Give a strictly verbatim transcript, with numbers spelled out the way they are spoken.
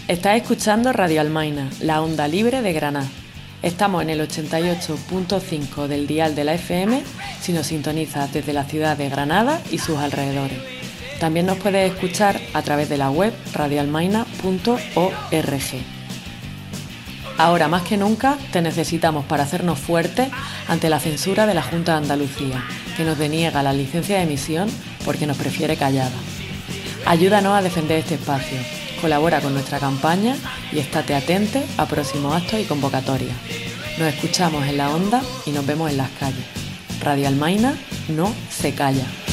Estás escuchando Radio Almaina, la onda libre de Granada. Estamos en el ochenta y ocho punto cinco del dial de la F M si nos sintonizas desde la ciudad de Granada y sus alrededores. También nos puedes escuchar a través de la web radio almaina punto org. Ahora más que nunca te necesitamos para hacernos fuertes ante la censura de la Junta de Andalucía, que nos deniega la licencia de emisión porque nos prefiere callada. Ayúdanos a defender este espacio, colabora con nuestra campaña y estate atento a próximos actos y convocatorias. Nos escuchamos en la onda y nos vemos en las calles. Radio Almaina no se calla.